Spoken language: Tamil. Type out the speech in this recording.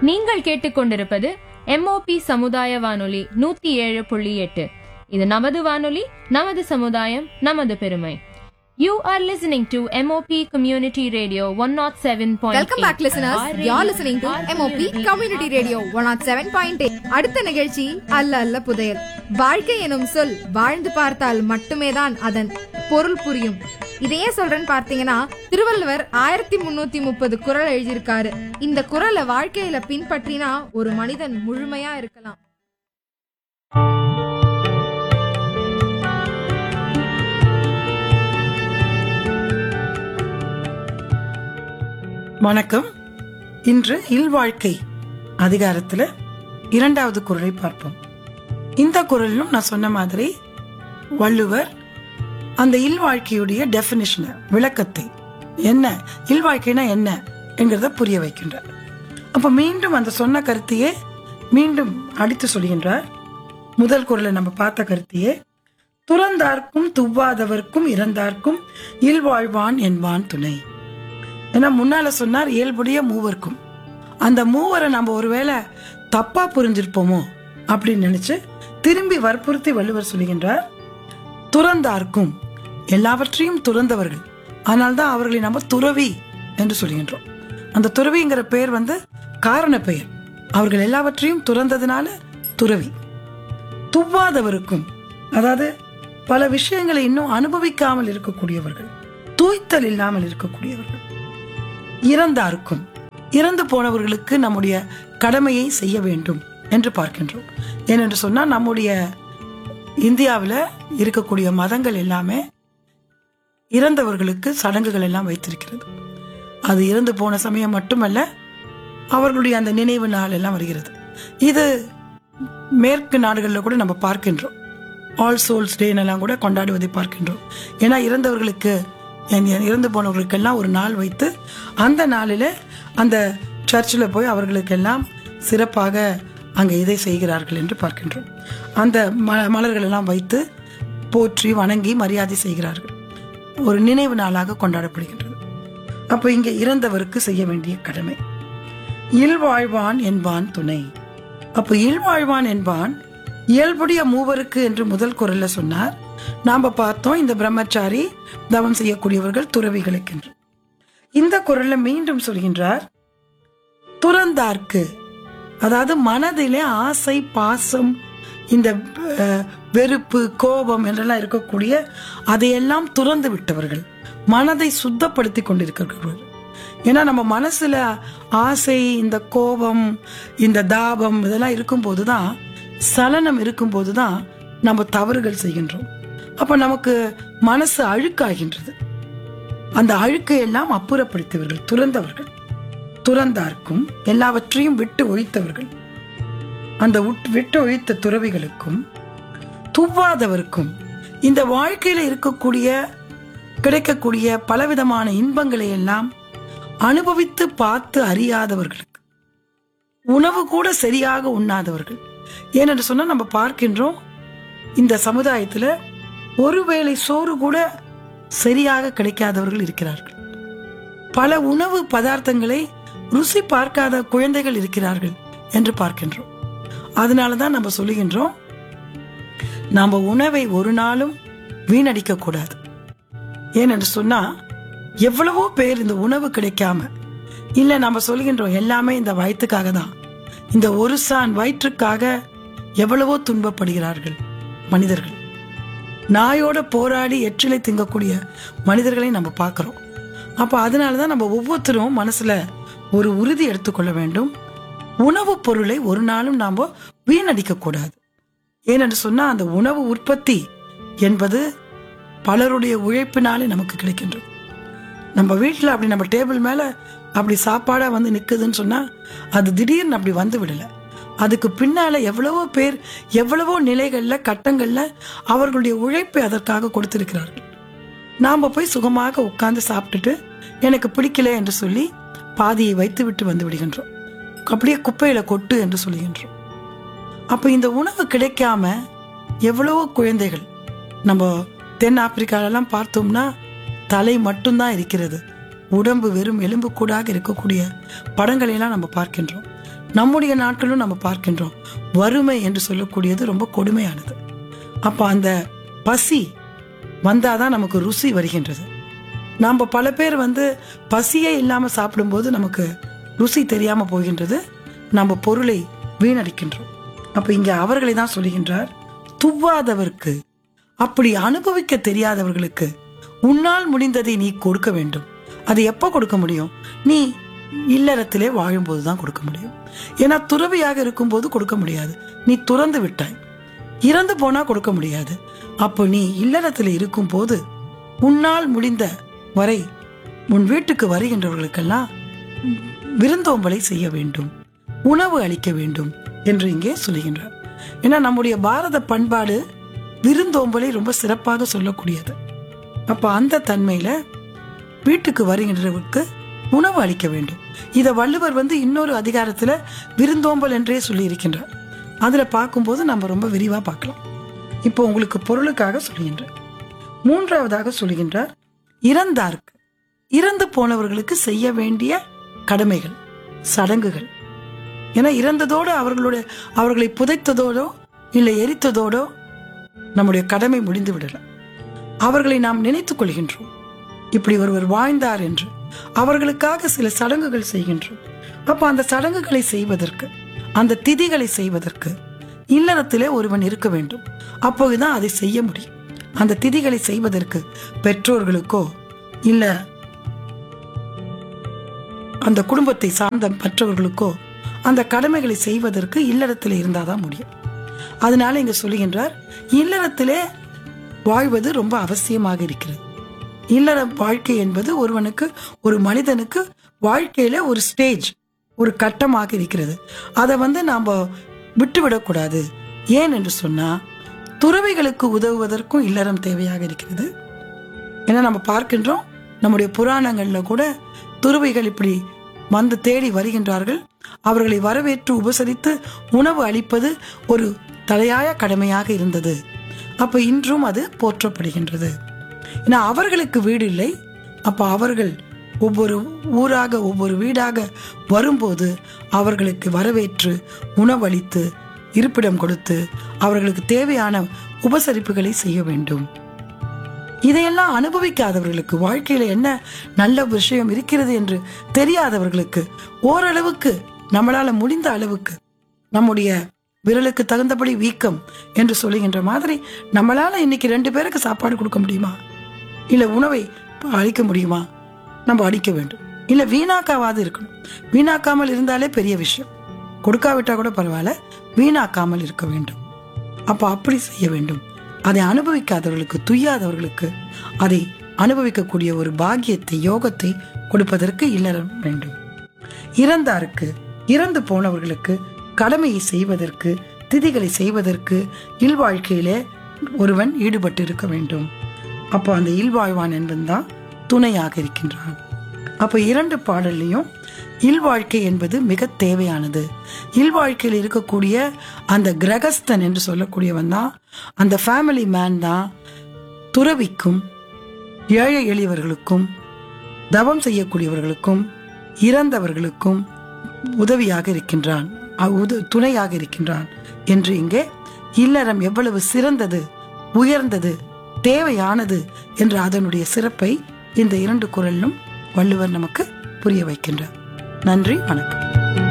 நீங்கள் கேட்டுக்கொண்டிருப்பது MOP சமுதாய வானொலி 107.8. இது நமது வானொலி, நமது சமுதாயம், நமது பெருமை. You are listening to MOP Community Radio 107.8. Welcome back, listeners. You're listening to MOP Community Radio 107.8. அடுத்த நிகழ்ச்சி அல்ல அல்ல புதையல். வாழ்க்கை எனும் சொல் வாழ்ந்து பார்த்தால் மட்டுமே தான் அதன் பொருள் புரியும். இதையே சொல்றேன்னு பார்த்தீங்கன்னா, திருவள்ளுவர் 1330 குறள் எழுதியிருக்காரு. இந்த குறளை வாழ்க்கையில பின்பற்றினா ஒரு மனிதன் முழுமையா இருக்கலாம். வணக்கம். இன்று இல்வாழ்க்கை அதிகாரத்துல 2வது குறளை பார்ப்போம். இந்த குறளிலும் நான் சொன்ன மாதிரி வள்ளுவர் அந்த இல்வாழ்க்கையுடைய டெபினிஷனை, விளக்கத்தை, என்ன இல்வாழ்க்கைனா என்ன என்கிறத புரிய வைக்கின்றார். அப்ப மீண்டும் அந்த சொன்ன கருத்தையே மீண்டும் அடித்து சொல்கின்றார். முதல் குறளை நம்ம பார்த்த கருத்தையே, துறந்தார்க்கும் துவ்வாதவர்க்கும் இறந்தார்க்கும் இல்வாழ்வான் என்பான் துணை. ஏன்னா முன்னால சொன்னார் இயல்புடைய மூவருக்கும். அந்த மூவரை நம்ம ஒருவேளை தப்பா புரிஞ்சிருப்போமோ அப்படின்னு நினைச்சு திரும்பி வற்புறுத்தி வள்ளுவர் சொல்லுகின்றார், துறந்தார்க்கும், எல்லாவற்றையும் துறந்தவர்கள், அதனால்தான் அவர்களை நம்ம துறவி என்று சொல்கின்றோம். அந்த துறவிங்கிற பெயர் காரண பெயர். அவர்கள் எல்லாவற்றையும் துறந்ததுனால துறவி. துவ்வாதவருக்கும், அதாவது பல விஷயங்களை இன்னும் அனுபவிக்காமல் இருக்கக்கூடியவர்கள், தூய்த்தல் இல்லாமல் இருக்கக்கூடியவர்கள். இறந்தார்க்கும், இறந்து போனவர்களுக்கு நம்முடைய கடமையை செய்ய வேண்டும் என்று பார்க்கின்றோம். ஏனென்று சொன்னால் நம்முடைய இந்தியாவில் இருக்கக்கூடிய மதங்கள் எல்லாமே இறந்தவர்களுக்கு சடங்குகள் எல்லாம் வைத்திருக்கிறது. அது இறந்து போன சமயம் மட்டுமல்ல, அவர்களுடைய அந்த நினைவு நாள் எல்லாம் வருகிறது. இது மேற்கு நாடுகளில் கூட நம்ம பார்க்கின்றோம். ஆல் சோல்ஸ் டே எல்லாம் கூட கொண்டாடுவதை பார்க்கின்றோம். ஏன்னா இறந்தவர்களுக்கு, இறந்து போனவர்களுக்கெல்லாம் ஒரு நாள் வைத்து அந்த நாளில் அந்த சர்ச்சில் போய் அவர்களுக்கெல்லாம் சிறப்பாக அங்கே இதை செய்கிறார்கள் என்று பார்க்கின்றோம். அந்த மலர்கள் எல்லாம் வைத்து போற்றி வணங்கி மரியாதை செய்கிறார்கள். ஒரு நினைவு நாளாக கொண்டாடப்படுகின்றது. அப்போ இங்கே இறந்தவருக்கு செய்ய வேண்டிய கடமை. இல்வாழ்வான் என்பான் துணை. அப்போ இல்வாழ்வான் என்பான் இயல்புடைய மூவருக்கு என்று முதல் குறள்ல சொன்னார். நாம பார்த்தோம் இந்த பிரம்மச்சாரி, தவம் செய்யக்கூடியவர்கள் துறவிகளுக்கு. இந்த குறள்ல மீண்டும் சொல்கின்றார், துறந்தார்க்கு, அதாவது மனதிலே ஆசை, பாசம், இந்த வெறுப்பு, கோபம் என்றெல்லாம் இருக்கக்கூடிய அதையெல்லாம் துறந்து விட்டவர்கள், மனதை சுத்தப்படுத்தி கொண்டிருக்கிறவர்கள். ஏன்னா நம்ம மனசுல ஆசை, இந்த கோபம், இந்த தாபம் இதெல்லாம் இருக்கும்போதுதான், சலனம் இருக்கும்போதுதான் நம்ம தவறுகள் செய்கின்றோம். அப்ப நமக்கு மனசு அழுக்காகின்றது. அந்த அழுக்கை எல்லாம் அப்புறப்படுத்தியவர்கள் துறந்தவர்கள். துறந்தார்க்கும், எல்லாவற்றையும் விட்டு ஒழித்தவர்கள், அந்த விட்டு ஒழித்த துறவிகளுக்கும், துவ்வாதவருக்கும், இந்த வாழ்க்கையில இருக்கக்கூடிய கிடைக்கக்கூடிய பலவிதமான இன்பங்களை எல்லாம் அனுபவித்து பார்த்து அறியாதவர்களுக்கு, உணவு கூட சரியாக உண்ணாதவர்கள். ஏனென்று சொன்னா நம்ம பார்க்கின்றோம் இந்த சமுதாயத்துல ஒருவேளை சோறு கூட சரியாக கிடைக்காதவர்கள் இருக்கிறார்கள். பல உணவு பதார்த்தங்களை ருசி பார்க்காத குழந்தைகள் இருக்கிறார்கள் என்று பார்க்கின்றோம். அதனாலதான் நம்ம சொல்லுகின்றோம், நாம உணவை ஒரு நாளும் வீணடிக்க கூடாது. ஏனென்று சொன்னா எவ்வளவோ பேர் இந்த உணவு கிடைக்காம, இல்ல நம்ம சொல்லுகின்றோம் எல்லாமே இந்த வயிற்றுக்காக தான், இந்த ஒரு சான் வயிற்றுக்காக எவ்வளவோ துன்பப்படுகிறார்கள் மனிதர்கள். நாயோட போராடி எச்சிலை திங்கக்கூடிய மனிதர்களை நம்ம பார்க்கிறோம். அப்ப அதனாலதான் நம்ம ஒவ்வொருத்தரும் மனசுல ஒரு உறுதி எடுத்துக்கொள்ள வேண்டும், உணவு பொருளை ஒரு நாளும் நாம வீணடிக்க கூடாது. ஏனென்று சொன்னா அந்த உணவு உற்பத்தி என்பது பலருடைய உழைப்பினாலே நமக்கு கிடைக்கின்றது. நம்ம வீட்டுல அப்படி நம்ம டேபிள் மேல அப்படி சாப்பாடா நிக்குதுன்னு சொன்னா அது திடீர்னு அப்படி வந்து விடல. அதுக்கு பின்னால எவ்வளவோ பேர் எவ்வளவோ நிலைகள்ல, கட்டங்கள்ல அவர்களுடைய உழைப்பை அதற்காக கொடுத்திருக்கிறார்கள். நாம போய் சுகமாக உட்கார்ந்து சாப்பிட்டுட்டு எனக்கு பிடிக்கல என்று சொல்லி பாதியை வைத்து விட்டு வந்து விடுகின்றோம். அப்படியே குப்பையில கொட்டு என்று சொல்லுகின்றோம். அப்ப இந்த உணவு கிடைக்காம எவ்வளவோ குழந்தைகள், நம்ம தென் ஆப்பிரிக்காலெல்லாம் பார்த்தோம்னா தலை மட்டும்தான் இருக்கிறது, உடம்பு வெறும் எலும்பு கூடாக இருக்கக்கூடிய படங்களை எல்லாம் நம்ம பார்க்கின்றோம். நம்முடைய நாட்களும் நம்ம பார்க்கின்றோம். வறுமை என்று சொல்லக்கூடியது ரொம்ப கொடுமையானது. அப்ப அந்த பசி வந்தாதான் நமக்கு ருசி வருகின்றது. நம்ம பல பேர் பசியே இல்லாம சாப்பிடும்போது நமக்கு ருசி தெரியாம போகின்றது, நம்ம பொருளை வீணடிக்கின்றோம். அப்ப இங்க அவர்களை தான் சொல்லுகின்றார், துவாதவர்க்கு, அப்படி அனுபவிக்க தெரியாதவர்களுக்கு உன்னால் முடிந்ததை நீ கொடுக்க வேண்டும். அது எப்ப கொடுக்க முடியும்? நீ இல்லறத்திலே வாழும்போதுதான் கொடுக்க முடியும். ஏன்னா துறவியாக இருக்கும்போது கொடுக்க முடியாது, நீ துறந்து விட்டாய். இறந்து போனா கொடுக்க முடியாது. அப்போ நீ இல்லறத்தில் இருக்கும் போது உன்னால் முடிந்த வரை உன் வீட்டுக்கு வருகின்றவர்களுக்கெல்லாம் விருந்தோம்பலை செய்ய வேண்டும், உணவு அளிக்க வேண்டும் என்று இங்கே சொல்லுகின்றார். ஏன்னா நம்முடைய பாரத பண்பாடு விருந்தோம்பலை ரொம்ப சிறப்பாக சொல்லக்கூடியது. அப்ப அந்த தன்மையில வீட்டுக்கு வருகின்றவருக்கு உணவு அளிக்க வேண்டும். இத வள்ளுவர் இன்னொரு அதிகாரத்துல விருந்தோம்பல் என்றே சொல்லி இருக்கின்றார். அதுல பார்க்கும்போது நம்ம ரொம்ப விரிவா பார்க்கலாம். இப்போ உங்களுக்கு பொருளுக்காக சொல்லுகின்றார். மூன்றாவதாக சொல்லுகின்றார், இறந்தார்க்கு, இறந்து போனவர்களுக்கு செய்ய வேண்டிய கடமைகள், சடங்குகள். ஏன்னா இறந்ததோடு அவர்களை புதைத்ததோடோ இல்லை எரித்ததோடோ நம்முடைய கடமை முடிந்து விடல. அவர்களை நாம் நினைத்துக் கொள்கின்றோம், இப்படி ஒருவர் வாழ்ந்தார் என்று. அவர்களுக்காக சில சடங்குகள் செய்கின்றோம். அப்ப அந்த சடங்குகளை செய்வதற்கு, அந்த திதிகளை செய்வதற்கு இல்லறத்திலே ஒருவன் இருக்க வேண்டும். அப்போதுதான் அதை செய்ய முடியும். அந்த திதிகளை செய்வதற்கு பெற்றோர்களுக்கோ இல்ல அந்த குடும்பத்தை சார்ந்த மற்றவர்களுக்கோ அந்த கடமைகளை செய்வதற்கு இல்லறத்திலே இருந்தாதான் முடியும். அதனால இங்க சொல்லுகின்றார், இல்லறத்திலே வாழ்வது ரொம்ப அவசியமாக இருக்கிறது. இல்லற வாழ்க்கை என்பது ஒருவனுக்கு, ஒரு மனிதனுக்கு வாழ்க்கையில ஒரு ஸ்டேஜ், ஒரு கட்டமாக இருக்கிறது. அதை நாம விட்டுவிடக்கூடாது. ஏன் என்று சொன்னா, துறவிகளுக்கு உதவுவதற்கும் இல்லறம் தேவையாக இருக்கிறது. ஏன்னா நம்ம பார்க்கின்றோம், நம்முடைய புராணங்கள்ல கூட துறவிகள் இப்படி தேடி வருகின்றார்கள். அவர்களை வரவேற்று உபசரித்து உணவு அளிப்பது ஒரு தலையாய கடமையாக இருந்தது. அப்ப இன்றும் அது போற்றப்படுகின்றது. ஏன்னா அவர்களுக்கு வீடு இல்லை. அப்ப அவர்கள் ஒவ்வொரு ஊராக, ஒவ்வொரு வீடாக வரும்போது அவர்களுக்கு வரவேற்று உணவளித்து இருப்பிடம் கொடுத்து அவர்களுக்கு தேவையான உபசரிப்புகளை செய்ய வேண்டும். இதையெல்லாம் அனுபவிக்காதவர்களுக்கு, வாழ்க்கையில என்ன நல்ல விஷயம் இருக்கிறது என்று தெரியாதவர்களுக்கு, ஓரளவுக்கு நம்மளால முடிந்த அளவுக்கு, நம்முடைய விரலுக்கு தகுந்தபடி வீக்கம் என்று சொல்லுகின்ற மாதிரி, நம்மளால இன்னைக்கு 2 பேருக்கு சாப்பாடு கொடுக்க முடியுமா, இல்ல உணவை அளிக்க முடியுமா, நம்ம அளிக்க வேண்டும். இல்ல வீணாக்காவாது இருக்கணும். வீணாக்காமல் இருந்தாலே பெரிய விஷயம். கொடுக்காவிட்டா கூட பரவாயில்ல, வீணாக்காமல் இருக்க வேண்டும். அப்ப அப்படி செய்ய வேண்டும். அதை அனுபவிக்காதவர்களுக்கு, துய்யாதவர்களுக்கு அதை அனுபவிக்கக்கூடிய ஒரு பாக்கியத்தை, யோகத்தை கொடுப்பதற்கு இல்லறம் வேண்டும். இறந்தாருக்கு, இறந்து போனவர்களுக்கு கடமையை செய்வதற்கு, திதிகளை செய்வதற்கு இல்வாழ்க்கையிலே ஒருவன் ஈடுபட்டு இருக்க வேண்டும். அப்போ அந்த இல்வாழ்வான் என்பதுதான் துணையாக இருக்கின்றான். அப்ப 2 பாடல்லையும் இல்வாழ்க்கை என்பது மிக தேவையானது. இல்வாழ்க்கையில் இருக்கக்கூடிய அந்த கிரகஸ்தன் என்று சொல்லக்கூடியவன் தான், அந்த ஃபேமிலி மேன் தான் துறவிக்கும், ஏழை எளியவர்களுக்கும், தவம் செய்யக்கூடியவர்களுக்கும், இறந்தவர்களுக்கும் உதவியாக இருக்கின்றான், துணையாக இருக்கின்றான் என்று இங்கே இல்லறம் எவ்வளவு சிறந்தது, உயர்ந்தது, தேவையானது என்ற அதனுடைய சிறப்பை இந்த 2 குறளிலும் வள்ளுவர் நமக்கு புரிய வைக்கின்றார். நன்றி, வணக்கம்.